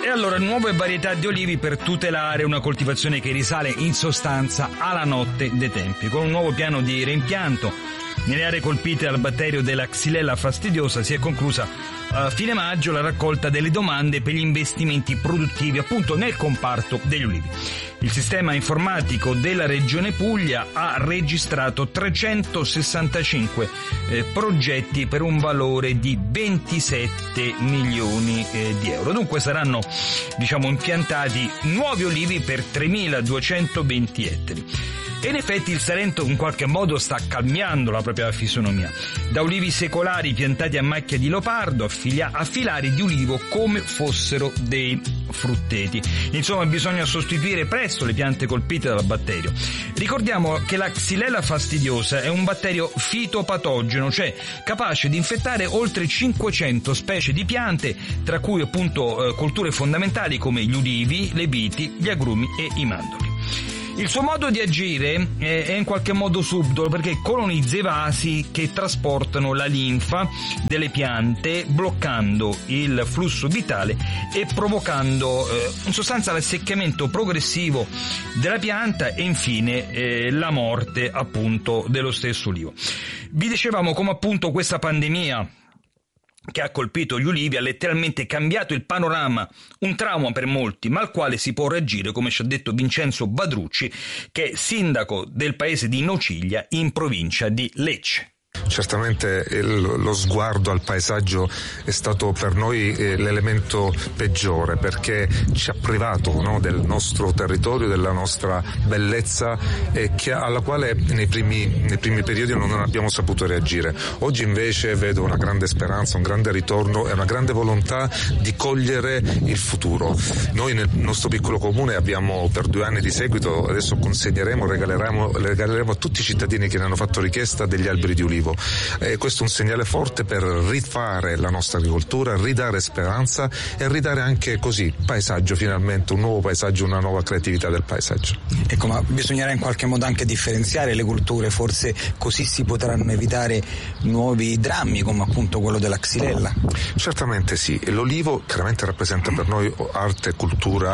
allora, nuove varietà di olivi per tutelare una coltivazione che risale in sostanza alla notte dei tempi. Con un nuovo piano di reimpianto nelle aree colpite dal batterio della Xylella fastidiosa si è conclusa a fine maggio la raccolta delle domande per gli investimenti produttivi appunto nel comparto degli ulivi. Il sistema informatico della Regione Puglia ha registrato 365 progetti per un valore di 27 milioni di euro. Dunque saranno, impiantati nuovi olivi per 3.220 ettari. E in effetti il Salento in qualche modo sta cambiando la propria fisonomia. Da ulivi secolari piantati a macchia di leopardo a filari di ulivo come fossero dei frutteti. Insomma, bisogna sostituire presto le piante colpite dal batterio. Ricordiamo che la Xylella fastidiosa è un batterio fitopatogeno, cioè capace di infettare oltre 500 specie di piante, tra cui appunto colture fondamentali come gli ulivi, le viti, gli agrumi e i mandorli. Il suo modo di agire è in qualche modo subdolo, perché colonizza i vasi che trasportano la linfa delle piante, bloccando il flusso vitale e provocando in sostanza l'assecamento progressivo della pianta e infine la morte appunto dello stesso ulivo. Vi dicevamo come appunto questa pandemia che ha colpito gli ulivi ha letteralmente cambiato il panorama, un trauma per molti, ma al quale si può reagire, come ci ha detto Vincenzo Badrucci, che è sindaco del paese di Nociglia in provincia di Lecce. Certamente lo sguardo al paesaggio è stato per noi l'elemento peggiore, perché ci ha privato del nostro territorio, della nostra bellezza, alla quale nei primi periodi non abbiamo saputo reagire. Oggi invece vedo una grande speranza, un grande ritorno e una grande volontà di cogliere il futuro. Noi nel nostro piccolo comune abbiamo per 2 anni di seguito, adesso regaleremo a tutti i cittadini che ne hanno fatto richiesta degli alberi di ulivo. Questo è un segnale forte per rifare la nostra agricoltura, ridare speranza e ridare anche così paesaggio, finalmente un nuovo paesaggio, una nuova creatività del paesaggio. Ecco, ma bisognerà in qualche modo anche differenziare le culture, forse così si potranno evitare nuovi drammi come appunto quello della Xylella. Certamente sì, e l'olivo chiaramente rappresenta per noi arte, cultura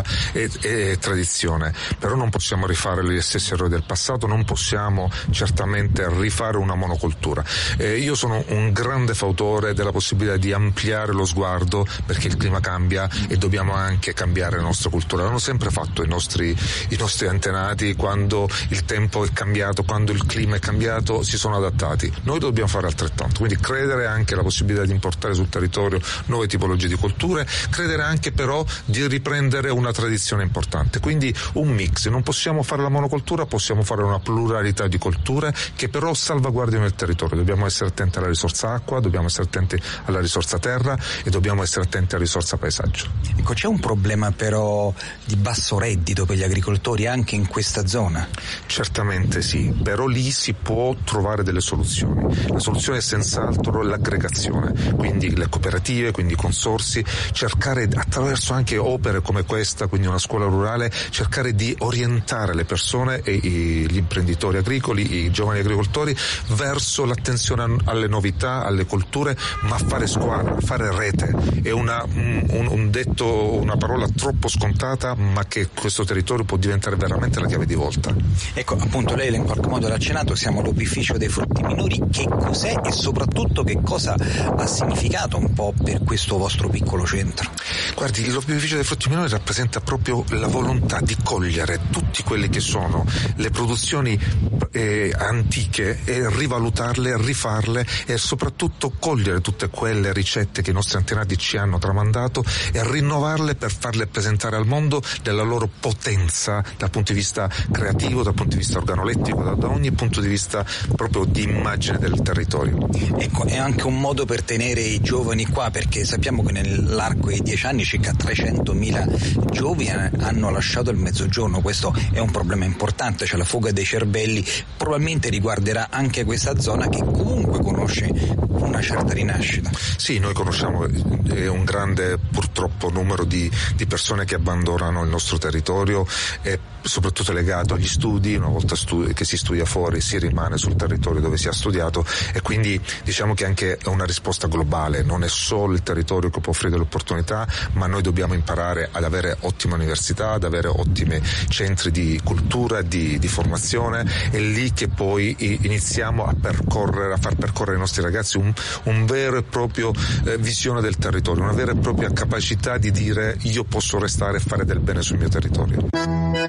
e tradizione, però non possiamo rifare gli stessi errori del passato, non possiamo certamente rifare una monocultura. Io sono un grande fautore della possibilità di ampliare lo sguardo, perché il clima cambia e dobbiamo anche cambiare la nostra cultura. L'hanno sempre fatto i nostri antenati, quando il tempo è cambiato, quando il clima è cambiato, si sono adattati. Noi dobbiamo fare altrettanto, quindi credere anche alla possibilità di importare sul territorio nuove tipologie di culture, credere anche però di riprendere una tradizione importante, quindi un mix. Non possiamo fare la monocultura, possiamo fare una pluralità di colture che però salvaguardino il territorio. Dobbiamo essere attenti alla risorsa acqua, dobbiamo essere attenti alla risorsa terra e dobbiamo essere attenti alla risorsa paesaggio. Ecco, c'è un problema però di basso reddito per gli agricoltori anche in questa zona? Certamente sì, però lì si può trovare delle soluzioni. La soluzione è senz'altro l'aggregazione, quindi le cooperative, quindi i consorzi, cercare attraverso anche opere come questa, quindi una scuola rurale, cercare di orientare le persone e gli imprenditori agricoli, i giovani agricoltori verso l'attenzione alle novità, alle colture, ma fare squadra, fare rete. È un detto, una parola troppo scontata, ma che questo territorio può diventare veramente la chiave di volta. Ecco, appunto lei in qualche modo l'ha accennato, siamo all'opificio dei frutti minori. Che cos'è e soprattutto che cosa ha significato un po' per questo vostro piccolo centro? Guardi, l'opificio dei frutti minori rappresenta proprio la volontà di cogliere tutti quelli che sono le produzioni antiche e rivalutarle, rifarle e soprattutto cogliere tutte quelle ricette che i nostri antenati ci hanno tramandato e rinnovarle per farle presentare al mondo della loro potenza dal punto di vista creativo, dal punto di vista organolettico, da ogni punto di vista proprio di immagine del territorio. Ecco, è anche un modo per tenere i giovani qua, perché sappiamo che nell'arco di 10 anni circa 300.000 giovani hanno lasciato il mezzogiorno. Questo è un problema importante, cioè la fuga dei cervelli probabilmente riguarderà anche questa zona che comunque conosce una certa rinascita. Sì, noi conosciamo un grande purtroppo numero di persone che abbandonano il nostro territorio, e soprattutto legato agli studi. Una volta che si studia fuori si rimane sul territorio dove si ha studiato, e quindi diciamo che anche è una risposta globale, non è solo il territorio che può offrire delle opportunità, ma noi dobbiamo imparare ad avere ottime università, ad avere ottimi centri di cultura, di formazione. È lì che poi iniziamo a far percorrere ai nostri ragazzi un vero e proprio visione del territorio, una vera e propria capacità di dire: io posso restare e fare del bene sul mio territorio.